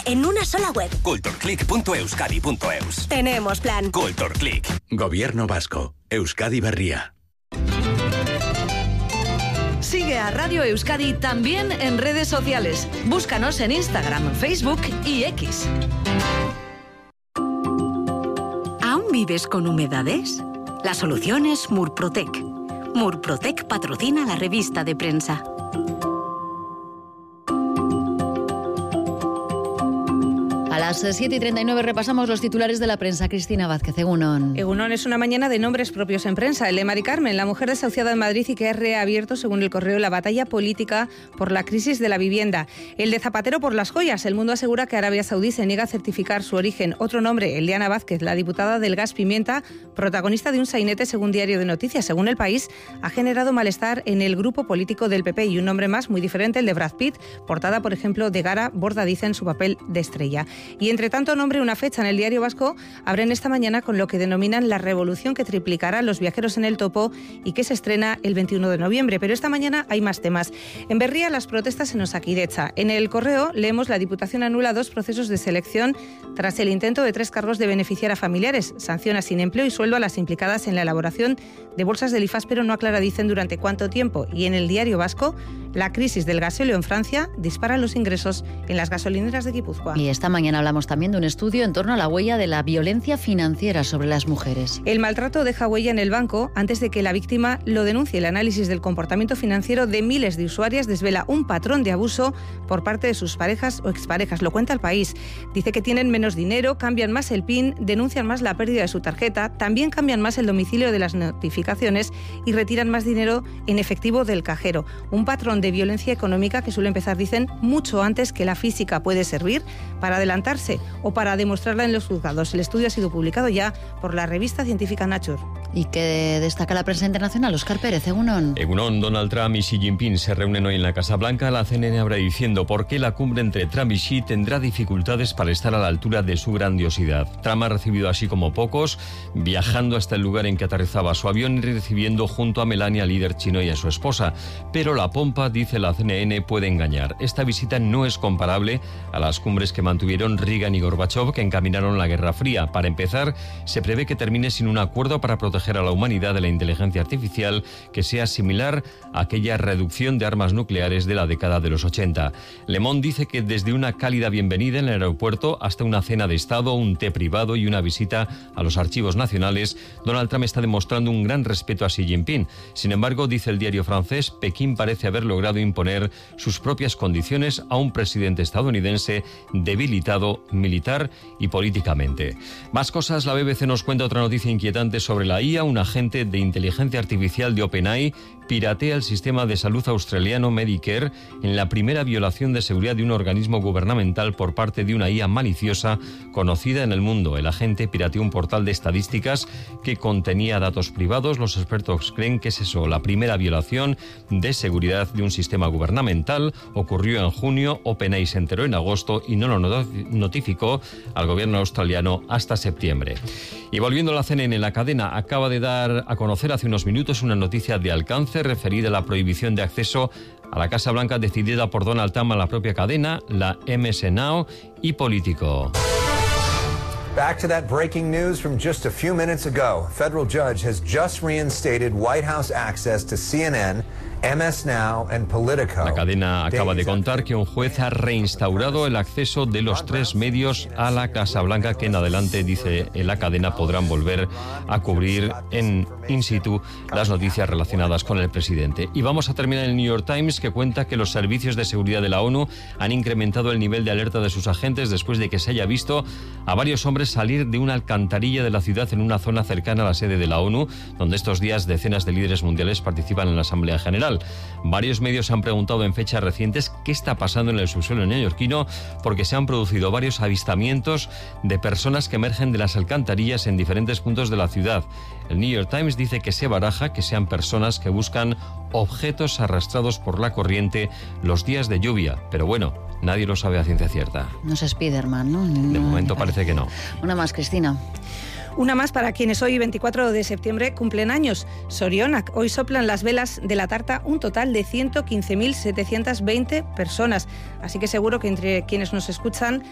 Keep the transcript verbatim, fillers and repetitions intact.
en una sola web. culturclick punto euskadi punto eus. Tenemos plan. Culturclick. Gobierno vasco. Euskadi Berria. Sigue a Radio Euskadi también en redes sociales. Búscanos en Instagram, Facebook y X. ¿Aún vives con humedades? La solución es Murprotec. Murprotec patrocina la revista de prensa. A las siete y treinta y nueve repasamos los titulares de la prensa. Cristina Vázquez, Egunon. Egunon es una mañana de nombres propios en prensa. El de Mari Carmen, la mujer desahuciada en Madrid y que ha reabierto, según El Correo, la batalla política por la crisis de la vivienda. El de Zapatero por las joyas. El Mundo asegura que Arabia Saudí se niega a certificar su origen. Otro nombre, el de Ana Vázquez, la diputada del gas pimienta, protagonista de un sainete según Diario de Noticias. Según El País, ha generado malestar en el grupo político del P P. Y un nombre más muy diferente, el de Brad Pitt, portada, por ejemplo, de Gara Bordadiza en su papel de estrella. Y entre tanto, nombre una fecha en el Diario Vasco, abren esta mañana con lo que denominan la revolución que triplicará los viajeros en el topo y que se estrena el veintiuno de noviembre. Pero esta mañana hay más temas. En Berria, las protestas en Osakidecha. En El Correo leemos: la Diputación anula dos procesos de selección tras el intento de tres cargos de beneficiar a familiares. Sanciona sin empleo y sueldo a las implicadas en la elaboración de bolsas del I F A S, pero no aclara, dicen, durante cuánto tiempo. Y en el Diario Vasco, la crisis del gasóleo en Francia dispara los ingresos en las gasolineras de Guipúzcoa. Y esta mañana hablamos también de un estudio en torno a la huella de la violencia financiera sobre las mujeres. El maltrato deja huella en el banco antes de que la víctima lo denuncie. El análisis del comportamiento financiero de miles de usuarias desvela un patrón de abuso por parte de sus parejas o exparejas. Lo cuenta El País. Dice que tienen menos dinero, cambian más el P I N, denuncian más la pérdida de su tarjeta, también cambian más el domicilio de las notificaciones y retiran más dinero en efectivo del cajero. Un patrón de violencia económica que suele empezar, dicen, mucho antes que la física puede servir para adelantarse o para demostrarla en los juzgados. El estudio ha sido publicado ya por la revista científica Nature. ¿Y qué destaca la prensa internacional? Óscar Pérez, Egunon. Egunon, Donald Trump y Xi Jinping se reúnen hoy en la Casa Blanca. La C N N abre diciendo por qué la cumbre entre Trump y Xi tendrá dificultades para estar a la altura de su grandiosidad. Trump ha recibido así como pocos, viajando hasta el lugar en que aterrizaba su avión y recibiendo junto a Melania, líder chino, y a su esposa. Pero la pompa, dice la C N N, puede engañar. Esta visita no es comparable a las cumbres que mantuvieron Reagan y Gorbachev, que encaminaron la Guerra Fría. Para empezar, se prevé que termine sin un acuerdo para proteger a la humanidad de la inteligencia artificial que sea similar a aquella reducción de armas nucleares de la década de los ochenta. Le Monde dice que desde una cálida bienvenida en el aeropuerto hasta una cena de Estado, un té privado y una visita a los archivos nacionales, Donald Trump está demostrando un gran respeto a Xi Jinping. Sin embargo, dice el diario francés, Pekín parece haber logrado imponer sus propias condiciones a un presidente estadounidense debilitado militar y políticamente. Más cosas, la B B C nos cuenta otra noticia inquietante sobre la I A. Un agente de inteligencia artificial de OpenAI piratea el sistema de salud australiano Medicare en la primera violación de seguridad de un organismo gubernamental por parte de una I A maliciosa conocida en el mundo. El agente pirateó un portal de estadísticas que contenía datos privados. Los expertos creen que es eso, la primera violación de seguridad de un sistema gubernamental. Ocurrió en junio, OpenAI se enteró en agosto y no lo notificó al gobierno australiano hasta septiembre. Y volviendo a la C N N, la cadena acaba de dar a conocer hace unos minutos una noticia de alcance referida a la prohibición de acceso a la Casa Blanca decidida por Donald Trump a la propia cadena, la M S Now y Político. Back to that breaking news from just a few minutes ago. A federal judge has just reinstated White House access to C N N, M S Now and Politico. La cadena acaba de contar que un juez ha reinstaurado el acceso de los tres medios a la Casa Blanca, que en adelante, dice la cadena, podrán volver a cubrir en in situ las noticias relacionadas con el presidente. Y vamos a terminar en el New York Times, que cuenta que los servicios de seguridad de la ONU han incrementado el nivel de alerta de sus agentes después de que se haya visto a varios hombres salir de una alcantarilla de la ciudad en una zona cercana a la sede de la ONU, donde estos días decenas de líderes mundiales participan en la Asamblea General. Varios medios han preguntado en fechas recientes qué está pasando en el subsuelo neoyorquino, porque se han producido varios avistamientos de personas que emergen de las alcantarillas en diferentes puntos de la ciudad. El New York Times dice que se baraja que sean personas que buscan objetos arrastrados por la corriente los días de lluvia, pero bueno, nadie lo sabe a ciencia cierta. No es Spiderman, ¿no? De momento parece que no. Una más, Cristina. Una más para quienes hoy, veinticuatro de septiembre, cumplen años. Sorionak. Hoy soplan las velas de la tarta un total de ciento quince mil setecientas veinte personas. Así que seguro que entre quienes nos escuchan